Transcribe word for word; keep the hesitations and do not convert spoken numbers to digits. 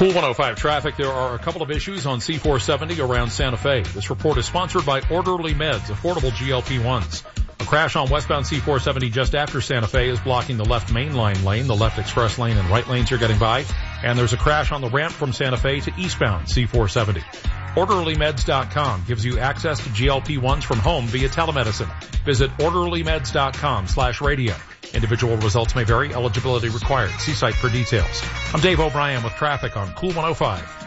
Cool one oh five traffic. There are a couple of issues on C four seventy around Santa Fe. This report is sponsored by Orderly Meds, affordable G L P ones. A crash on westbound C four seventy just after Santa Fe is blocking the left main line lane. The left express lane and right lanes are getting by. And there's a crash on the ramp from Santa Fe to eastbound C four seventy. Orderly Meds dot com gives you access to G L P ones from home via telemedicine. Visit Orderly Meds dot com slash radio. Individual results may vary. Eligibility required. See site for details. I'm Dave O'Brien with traffic on Cool one oh five.